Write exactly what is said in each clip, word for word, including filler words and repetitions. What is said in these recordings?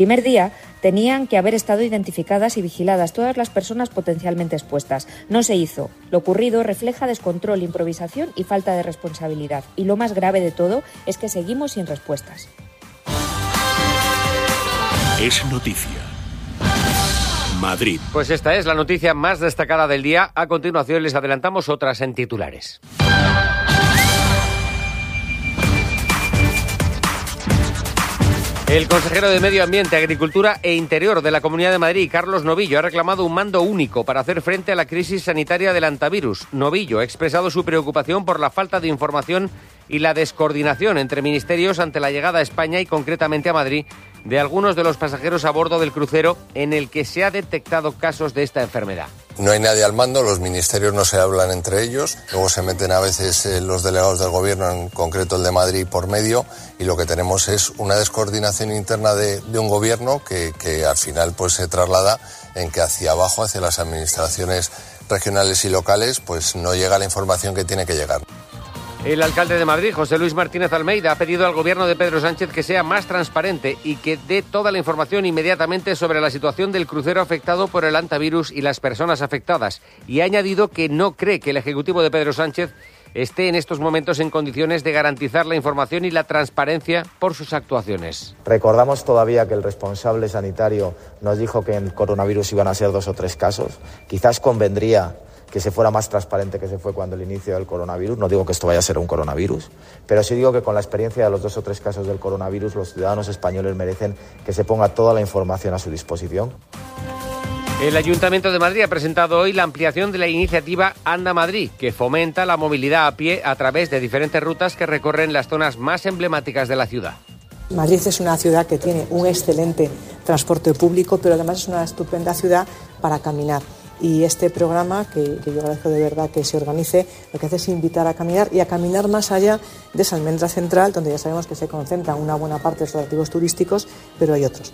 El primer día tenían que haber estado identificadas y vigiladas todas las personas potencialmente expuestas. No se hizo. Lo ocurrido refleja descontrol, improvisación y falta de responsabilidad. Y lo más grave de todo es que seguimos sin respuestas. Es noticia. Madrid. Pues esta es la noticia más destacada del día. A continuación les adelantamos otras en titulares. El consejero de Medio Ambiente, Agricultura e Interior de la Comunidad de Madrid, Carlos Novillo, ha reclamado un mando único para hacer frente a la crisis sanitaria del hantavirus. Novillo ha expresado su preocupación por la falta de información y la descoordinación entre ministerios ante la llegada a España y concretamente a Madrid de algunos de los pasajeros a bordo del crucero en el que se ha detectado casos de esta enfermedad. No hay nadie al mando, los ministerios no se hablan entre ellos, luego se meten a veces eh, los delegados del gobierno, en concreto el de Madrid, por medio, y lo que tenemos es una descoordinación interna de, de un gobierno que, que al final pues se traslada en que hacia abajo, hacia las administraciones regionales y locales, pues no llega la información que tiene que llegar. El alcalde de Madrid, José Luis Martínez Almeida, ha pedido al gobierno de Pedro Sánchez que sea más transparente y que dé toda la información inmediatamente sobre la situación del crucero afectado por el hantavirus y las personas afectadas. Y ha añadido que no cree que el ejecutivo de Pedro Sánchez esté en estos momentos en condiciones de garantizar la información y la transparencia por sus actuaciones. Recordamos todavía que el responsable sanitario nos dijo que en coronavirus iban a ser dos o tres casos. Quizás convendría que se fuera más transparente que se fue cuando el inicio del coronavirus. No digo que esto vaya a ser un coronavirus, pero sí digo que con la experiencia de los dos o tres casos del coronavirus, los ciudadanos españoles merecen que se ponga toda la información a su disposición. El Ayuntamiento de Madrid ha presentado hoy la ampliación de la iniciativa Anda Madrid, que fomenta la movilidad a pie a través de diferentes rutas que recorren las zonas más emblemáticas de la ciudad. Madrid es una ciudad que tiene un excelente transporte público, pero además es una estupenda ciudad para caminar. Y este programa, que, que yo agradezco de verdad que se organice, lo que hace es invitar a caminar y a caminar más allá de esa almendra central, donde ya sabemos que se concentran una buena parte de los atractivos turísticos, pero hay otros.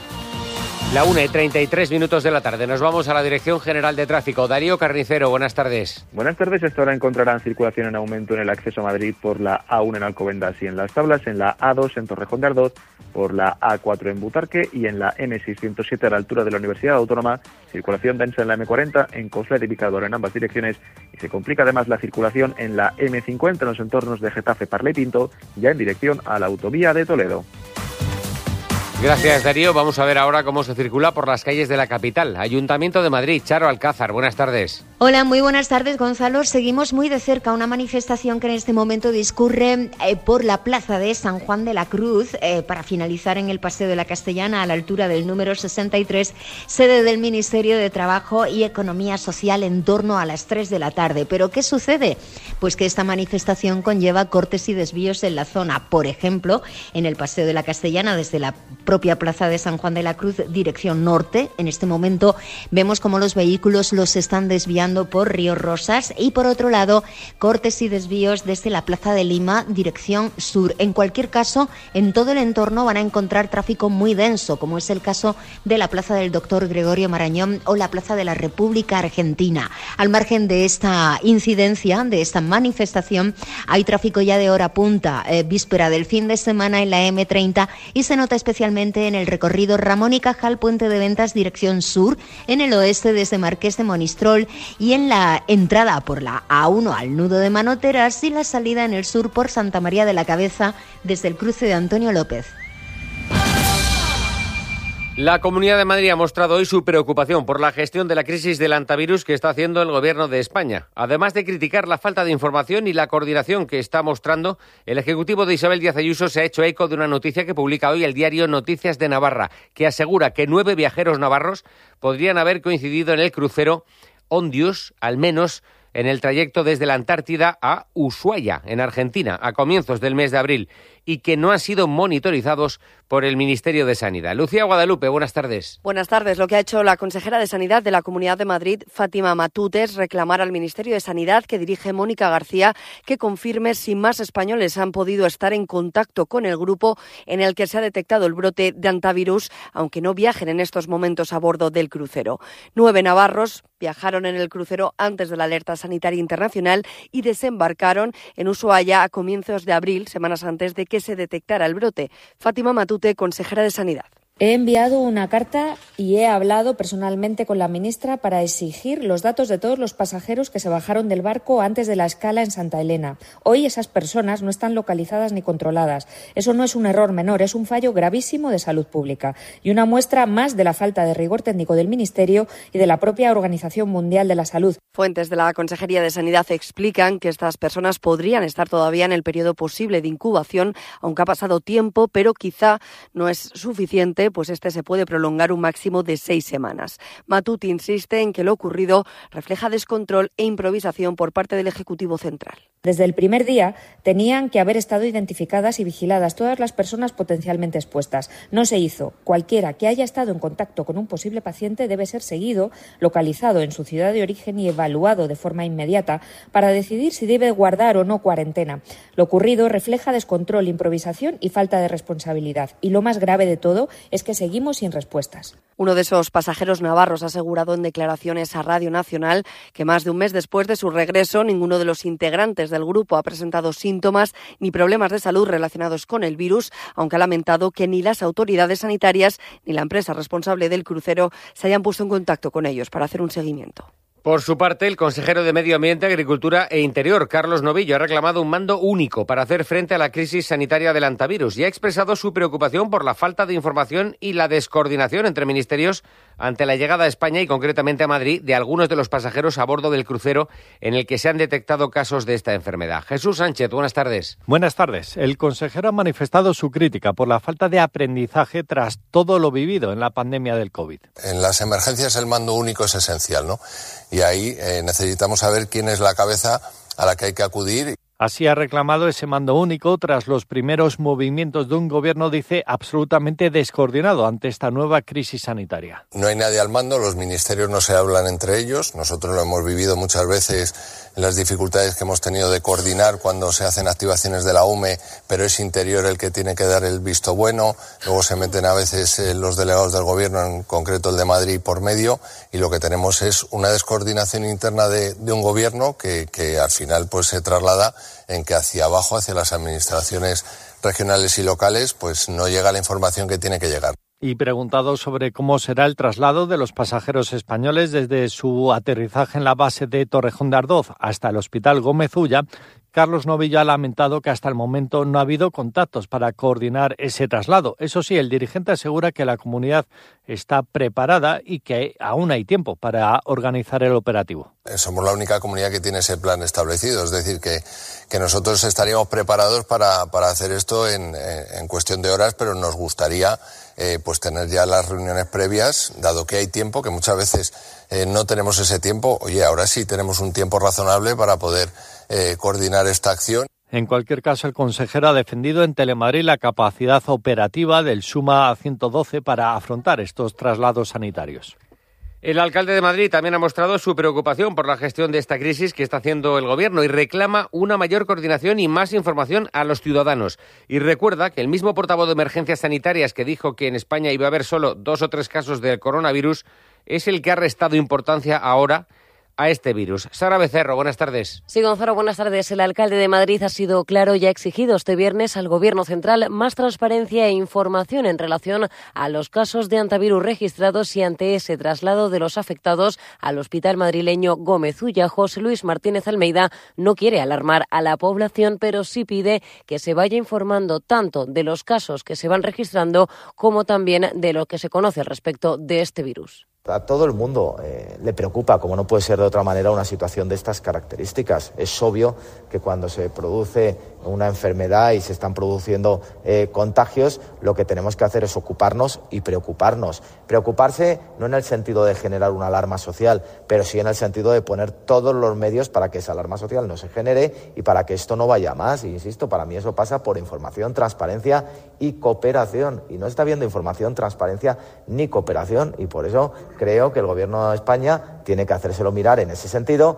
La una y treinta y tres minutos de la tarde. Nos vamos a la Dirección General de Tráfico. Darío Carnicero, buenas tardes. Buenas tardes. Esta hora encontrarán circulación en aumento en el acceso a Madrid por la A uno en Alcobendas y en Las Tablas, en la A dos en Torrejón de Ardoz, por la A cuatro en Butarque y en la eme seiscientos siete a la altura de la Universidad Autónoma. Circulación densa en la eme cuarenta en Coslada y Picador en ambas direcciones, y se complica además la circulación en la eme cincuenta en los entornos de Getafe, Parla y Pinto, ya en dirección a la autovía de Toledo. Gracias, Darío. Vamos a ver ahora cómo se circula por las calles de la capital. Ayuntamiento de Madrid, Charo Alcázar, buenas tardes. Hola, muy buenas tardes, Gonzalo. Seguimos muy de cerca una manifestación que en este momento discurre eh, por la plaza de San Juan de la Cruz eh, para finalizar en el Paseo de la Castellana a la altura del número sesenta y tres, sede del Ministerio de Trabajo y Economía Social, en torno a las tres de la tarde. ¿Pero qué sucede? Pues que esta manifestación conlleva cortes y desvíos en la zona. Por ejemplo, en el Paseo de la Castellana, desde la propia plaza de San Juan de la Cruz, dirección norte. En este momento vemos cómo los vehículos los están desviando por Río Rosas, y por otro lado, cortes y desvíos desde la plaza de Lima, dirección sur. En cualquier caso, en todo el entorno van a encontrar tráfico muy denso, como es el caso de la plaza del Doctor Gregorio Marañón o la plaza de la República Argentina. Al margen de esta incidencia, de esta manifestación, hay tráfico ya de hora punta, eh, víspera del fin de semana en la eme treinta, y se nota especialmente en el recorrido Ramón y Cajal, Puente de Ventas, dirección sur, en el oeste desde Marqués de Monistrol, y en la entrada por la A uno al nudo de Manoteras, y la salida en el sur por Santa María de la Cabeza desde el cruce de Antonio López. La Comunidad de Madrid ha mostrado hoy su preocupación por la gestión de la crisis del hantavirus que está haciendo el Gobierno de España. Además de criticar la falta de información y la coordinación que está mostrando, el Ejecutivo de Isabel Díaz Ayuso se ha hecho eco de una noticia que publica hoy el diario Noticias de Navarra, que asegura que nueve viajeros navarros podrían haber coincidido en el crucero Ondius, al menos en el trayecto desde la Antártida a Ushuaia, en Argentina, a comienzos del mes de abril, y que no han sido monitorizados por el Ministerio de Sanidad. Lucía Guadalupe, buenas tardes. Buenas tardes. Lo que ha hecho la consejera de Sanidad de la Comunidad de Madrid, Fátima Matute, es reclamar al Ministerio de Sanidad, que dirige Mónica García, que confirme si más españoles han podido estar en contacto con el grupo en el que se ha detectado el brote de hantavirus, aunque no viajen en estos momentos a bordo del crucero. Nueve navarros viajaron en el crucero antes de la alerta sanitaria internacional y desembarcaron en Ushuaia a comienzos de abril, semanas antes de que se detectara el brote. Fátima Matute, consejera de Sanidad. He enviado una carta y he hablado personalmente con la ministra para exigir los datos de todos los pasajeros que se bajaron del barco antes de la escala en Santa Elena. Hoy esas personas no están localizadas ni controladas. Eso no es un error menor, es un fallo gravísimo de salud pública y una muestra más de la falta de rigor técnico del Ministerio y de la propia Organización Mundial de la Salud. Fuentes de la Consejería de Sanidad explican que estas personas podrían estar todavía en el periodo posible de incubación, aunque ha pasado tiempo, pero quizá no es suficiente, pues este se puede prolongar un máximo de seis semanas. Matut insiste en que lo ocurrido refleja descontrol e improvisación por parte del Ejecutivo Central. Desde el primer día tenían que haber estado identificadas y vigiladas todas las personas potencialmente expuestas. No se hizo. Cualquiera que haya estado en contacto con un posible paciente debe ser seguido, localizado en su ciudad de origen y evaluado de forma inmediata para decidir si debe guardar o no cuarentena. Lo ocurrido refleja descontrol, improvisación y falta de responsabilidad. Y lo más grave de todo es que seguimos sin respuestas. Uno de esos pasajeros navarros ha asegurado en declaraciones a Radio Nacional que más de un mes después de su regreso, ninguno de los integrantes del grupo ha presentado síntomas ni problemas de salud relacionados con el virus, aunque ha lamentado que ni las autoridades sanitarias ni la empresa responsable del crucero se hayan puesto en contacto con ellos para hacer un seguimiento. Por su parte, el consejero de Medio Ambiente, Agricultura e Interior, Carlos Novillo, ha reclamado un mando único para hacer frente a la crisis sanitaria del hantavirus y ha expresado su preocupación por la falta de información y la descoordinación entre ministerios ante la llegada a España y concretamente a Madrid de algunos de los pasajeros a bordo del crucero en el que se han detectado casos de esta enfermedad. Jesús Sánchez, buenas tardes. Buenas tardes. El consejero ha manifestado su crítica por la falta de aprendizaje tras todo lo vivido en la pandemia del COVID. En las emergencias el mando único es esencial, ¿no? Y ahí eh, necesitamos saber quién es la cabeza a la que hay que acudir. Así ha reclamado ese mando único tras los primeros movimientos de un gobierno, dice, absolutamente descoordinado ante esta nueva crisis sanitaria. No hay nadie al mando, los ministerios no se hablan entre ellos. Nosotros lo hemos vivido muchas veces en las dificultades que hemos tenido de coordinar cuando se hacen activaciones de la U M E, pero es Interior el que tiene que dar el visto bueno. Luego se meten a veces eh, los delegados del gobierno, en concreto el de Madrid, por medio, y lo que tenemos es una descoordinación interna de, de un gobierno que, que al final pues se traslada en que hacia abajo, hacia las administraciones regionales y locales, pues no llega la información que tiene que llegar. Y preguntado sobre cómo será el traslado de los pasajeros españoles desde su aterrizaje en la base de Torrejón de Ardoz hasta el Hospital Gómez Ulla, Carlos Novillo ha lamentado que hasta el momento no ha habido contactos para coordinar ese traslado. Eso sí, el dirigente asegura que la comunidad está preparada y que aún hay tiempo para organizar el operativo. Somos la única comunidad que tiene ese plan establecido, es decir, que, que nosotros estaríamos preparados para, para hacer esto en, en cuestión de horas, pero nos gustaría eh, pues tener ya las reuniones previas, dado que hay tiempo, que muchas veces eh, no tenemos ese tiempo. Oye, ahora sí tenemos un tiempo razonable para poder eh, coordinar esta acción. En cualquier caso, el consejero ha defendido en Telemadrid la capacidad operativa del SUMA ciento doce para afrontar estos traslados sanitarios. El alcalde de Madrid también ha mostrado su preocupación por la gestión de esta crisis que está haciendo el gobierno y reclama una mayor coordinación y más información a los ciudadanos. Y recuerda que el mismo portavoz de Emergencias Sanitarias que dijo que en España iba a haber solo dos o tres casos del coronavirus es el que ha restado importancia ahora a este virus. Sara Becerro, buenas tardes. Sí, Gonzalo, buenas tardes. El alcalde de Madrid ha sido claro y ha exigido este viernes al Gobierno central más transparencia e información en relación a los casos de hantavirus registrados y ante ese traslado de los afectados al hospital madrileño Gómez Ulla. José Luis Martínez Almeida no quiere alarmar a la población, pero sí pide que se vaya informando tanto de los casos que se van registrando como también de lo que se conoce al respecto de este virus. A todo el mundo eh, le preocupa, como no puede ser de otra manera, una situación de estas características. Es obvio que cuando se produce una enfermedad y se están produciendo eh, contagios, lo que tenemos que hacer es ocuparnos y preocuparnos. Preocuparse no en el sentido de generar una alarma social, pero sí en el sentido de poner todos los medios para que esa alarma social no se genere y para que esto no vaya más. Y insisto, para mí eso pasa por información, transparencia y cooperación. Y no está habiendo información, transparencia ni cooperación, y por eso creo que el Gobierno de España tiene que hacérselo mirar en ese sentido.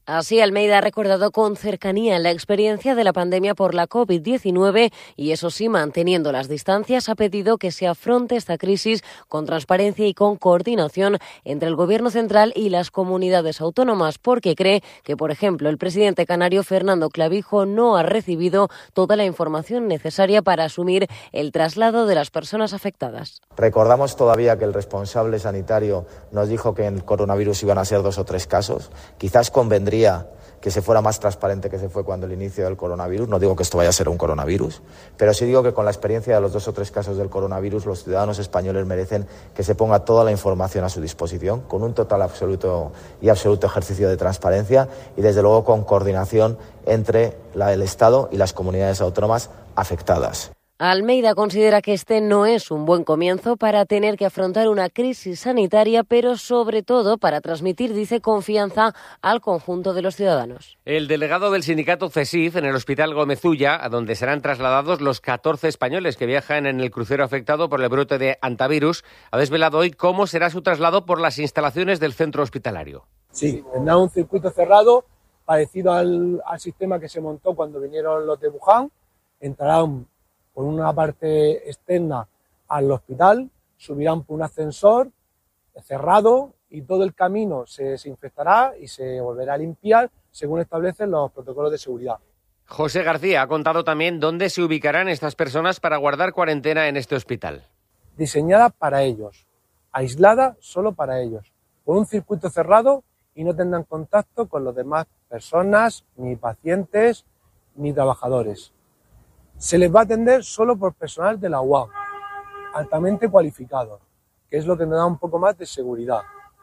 Así, Almeida ha recordado con cercanía la experiencia de la pandemia por la COVID diecinueve y, eso sí, manteniendo las distancias, ha pedido que se afronte esta crisis con transparencia y con coordinación entre el Gobierno central y las comunidades autónomas, porque cree que, por ejemplo, el presidente canario Fernando Clavijo no ha recibido toda la información necesaria para asumir el traslado de las personas afectadas. Recordamos todavía que el responsable sanitario nos dijo que en coronavirus iban a ser dos o tres casos. Quizás convendría que se fuera más transparente que se fue cuando el inicio del coronavirus. No digo que esto vaya a ser un coronavirus, pero sí digo que con la experiencia de los dos o tres casos del coronavirus, los ciudadanos españoles merecen que se ponga toda la información a su disposición, con un total absoluto y absoluto ejercicio de transparencia y, desde luego, con coordinación entre la, el Estado y las comunidades autónomas afectadas. Almeida considera que este no es un buen comienzo para tener que afrontar una crisis sanitaria, pero sobre todo para transmitir, dice, confianza al conjunto de los ciudadanos. El delegado del sindicato CESIF en el Hospital Gómez Ulla, a donde serán trasladados los catorce españoles que viajan en el crucero afectado por el brote de hantavirus, ha desvelado hoy cómo será su traslado por las instalaciones del centro hospitalario. Sí, tendrá un circuito cerrado parecido al, al sistema que se montó cuando vinieron los de Wuhan. Entrarán por una parte externa al hospital, subirán por un ascensor cerrado y todo el camino se desinfectará y se volverá a limpiar según establecen los protocolos de seguridad. José García ha contado también dónde se ubicarán estas personas para guardar cuarentena en este hospital. Diseñada para ellos, aislada solo para ellos, con un circuito cerrado y no tendrán contacto con las demás personas, ni pacientes, ni trabajadores. Se les va a atender solo por personal de la U A M, altamente cualificado, que es lo que nos da un poco más de seguridad.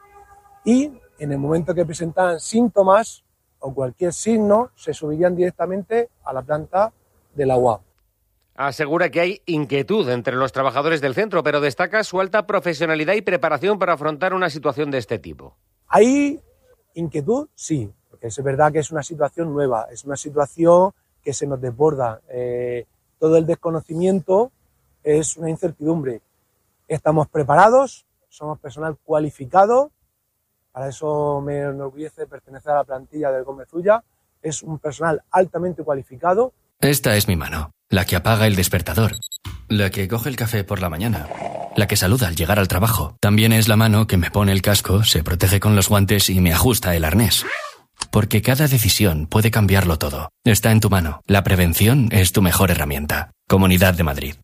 Y en el momento que presentaran síntomas o cualquier signo, se subirían directamente a la planta de la U A M. Asegura que hay inquietud entre los trabajadores del centro, pero destaca su alta profesionalidad y preparación para afrontar una situación de este tipo. ¿Hay inquietud? Sí, porque es verdad que es una situación nueva, es una situación que se nos desborda. Eh, todo el desconocimiento es una incertidumbre. Estamos preparados, somos personal cualificado, para eso me enorgullece pertenecer a la plantilla del Gómez Ulla, es un personal altamente cualificado. Esta es mi mano, la que apaga el despertador, la que coge el café por la mañana, la que saluda al llegar al trabajo. También es la mano que me pone el casco, se protege con los guantes y me ajusta el arnés. Porque cada decisión puede cambiarlo todo. Está en tu mano. La prevención es tu mejor herramienta. Comunidad de Madrid.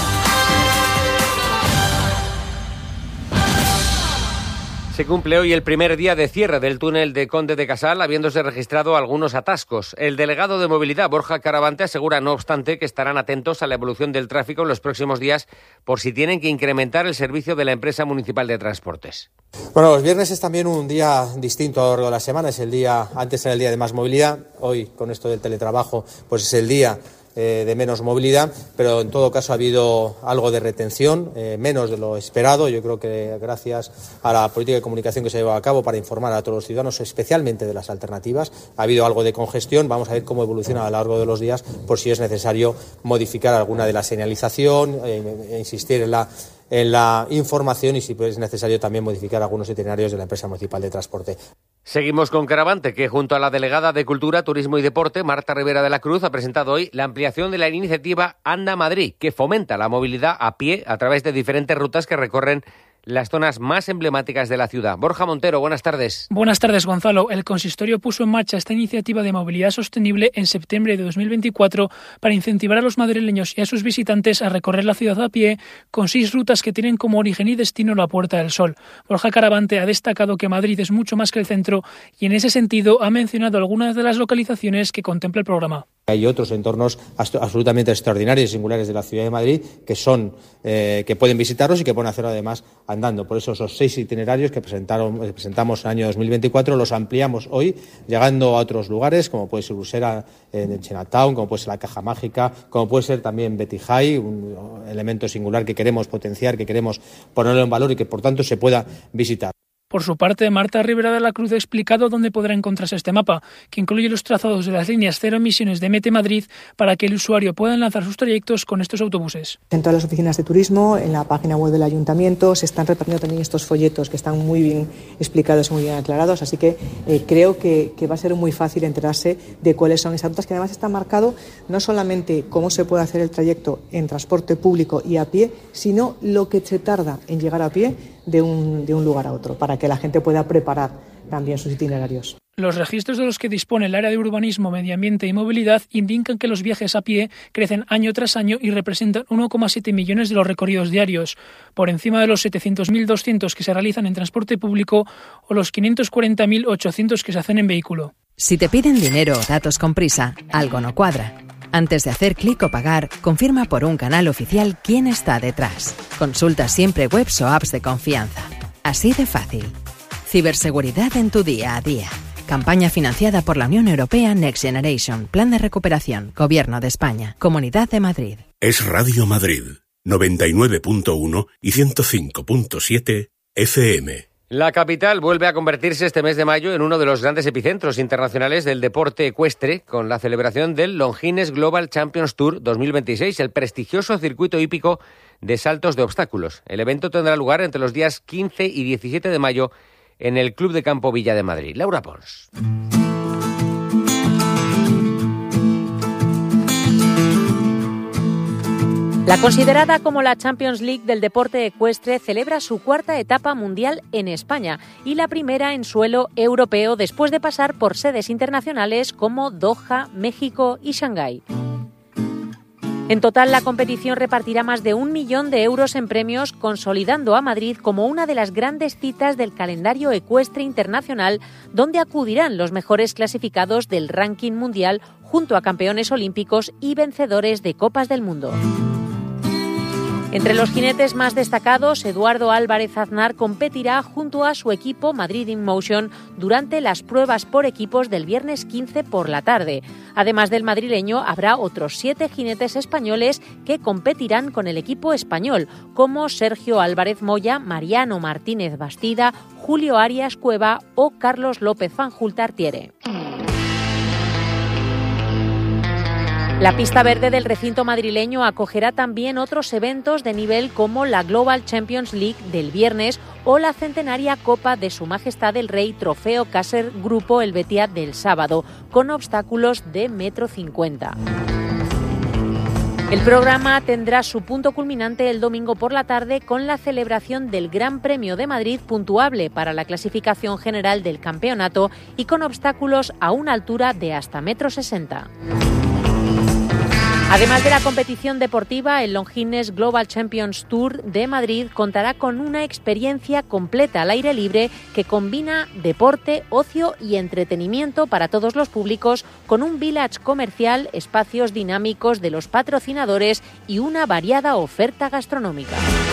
Se cumple hoy el primer día de cierre del túnel de Conde de Casal, habiéndose registrado algunos atascos. El delegado de movilidad, Borja Caravante, asegura, no obstante, que estarán atentos a la evolución del tráfico en los próximos días por si tienen que incrementar el servicio de la empresa municipal de transportes. Bueno, los viernes es también un día distinto a lo largo de la semana. Es el día, antes era el día de más movilidad, hoy con esto del teletrabajo, pues es el día Eh, de menos movilidad, pero en todo caso ha habido algo de retención, eh, menos de lo esperado. Yo creo que gracias a la política de comunicación que se ha llevado a cabo para informar a todos los ciudadanos, especialmente de las alternativas, ha habido algo de congestión. Vamos a ver cómo evoluciona a lo largo de los días, por si es necesario modificar alguna de la señalización, eh, insistir en la en la información y si es necesario también modificar algunos itinerarios de la empresa municipal de transporte. Seguimos con Caravante, que junto a la delegada de Cultura, Turismo y Deporte, Marta Rivera de la Cruz, ha presentado hoy la ampliación de la iniciativa Anda Madrid, que fomenta la movilidad a pie a través de diferentes rutas que recorren las zonas más emblemáticas de la ciudad. Borja Montero, buenas tardes. Buenas tardes, Gonzalo. El consistorio puso en marcha esta iniciativa de movilidad sostenible en septiembre de dos mil veinticuatro para incentivar a los madrileños y a sus visitantes a recorrer la ciudad a pie con seis rutas que tienen como origen y destino la Puerta del Sol. Borja Caravante ha destacado que Madrid es mucho más que el centro y en ese sentido ha mencionado algunas de las localizaciones que contempla el programa. Hay otros entornos absolutamente extraordinarios y singulares de la ciudad de Madrid que son eh, que pueden visitarlos y que pueden hacerlo además andando. Por eso esos seis itinerarios que presentaron, presentamos en el año dos mil veinticuatro los ampliamos hoy, llegando a otros lugares como puede ser Usera en Chinatown, como puede ser la Caja Mágica, como puede ser también Betty High, un elemento singular que queremos potenciar, que queremos ponerlo en valor y que por tanto se pueda visitar. Por su parte, Marta Rivera de la Cruz ha explicado dónde podrá encontrarse este mapa, que incluye los trazados de las líneas cero emisiones de M T Madrid para que el usuario pueda enlazar sus trayectos con estos autobuses. En todas las oficinas de turismo, en la página web del ayuntamiento, se están repartiendo también estos folletos que están muy bien explicados y muy bien aclarados, así que eh, creo que, que va a ser muy fácil enterarse de cuáles son esas rutas, que además está marcado no solamente cómo se puede hacer el trayecto en transporte público y a pie, sino lo que se tarda en llegar a pie de un, de un lugar a otro, para que la gente pueda preparar también sus itinerarios. Los registros de los que dispone el área de urbanismo, medio ambiente y movilidad indican que los viajes a pie crecen año tras año y representan uno coma siete millones de los recorridos diarios, por encima de los setecientos mil doscientos que se realizan en transporte público o los quinientos cuarenta mil ochocientos que se hacen en vehículo. Si te piden dinero o datos con prisa, algo no cuadra. Antes de hacer clic o pagar, confirma por un canal oficial quién está detrás. Consulta siempre webs o apps de confianza. Así de fácil. Ciberseguridad en tu día a día. Campaña financiada por la Unión Europea Next Generation. Plan de recuperación. Gobierno de España. Comunidad de Madrid. Es Radio Madrid. noventa y nueve punto uno y ciento cinco punto siete F M. La capital vuelve a convertirse este mes de mayo en uno de los grandes epicentros internacionales del deporte ecuestre, con la celebración del Longines Global Champions Tour dos mil veintiséis, el prestigioso circuito hípico de saltos de obstáculos. El evento tendrá lugar entre los días quince y diecisiete de mayo en el Club de Campo Villa de Madrid. Laura Pons. La considerada como la Champions League del deporte ecuestre celebra su cuarta etapa mundial en España y la primera en suelo europeo después de pasar por sedes internacionales como Doha, México y Shanghái. En total, la competición repartirá más de un millón de euros en premios, consolidando a Madrid como una de las grandes citas del calendario ecuestre internacional, donde acudirán los mejores clasificados del ranking mundial junto a campeones olímpicos y vencedores de Copas del Mundo. Entre los jinetes más destacados, Eduardo Álvarez Aznar competirá junto a su equipo Madrid In Motion durante las pruebas por equipos del viernes quince por la tarde. Además del madrileño, habrá otros siete jinetes españoles que competirán con el equipo español, como Sergio Álvarez Moya, Mariano Martínez Bastida, Julio Arias Cueva o Carlos López Fanjul Tartiere. La pista verde del recinto madrileño acogerá también otros eventos de nivel como la Global Champions League del viernes o la centenaria Copa de Su Majestad el Rey Trofeo Caser Grupo Helvetia del sábado, con obstáculos de metro cincuenta. El programa tendrá su punto culminante el domingo por la tarde con la celebración del Gran Premio de Madrid, puntuable para la clasificación general del campeonato y con obstáculos a una altura de hasta metro sesenta. Además de la competición deportiva, el Longines Global Champions Tour de Madrid contará con una experiencia completa al aire libre que combina deporte, ocio y entretenimiento para todos los públicos, con un village comercial, espacios dinámicos de los patrocinadores y una variada oferta gastronómica.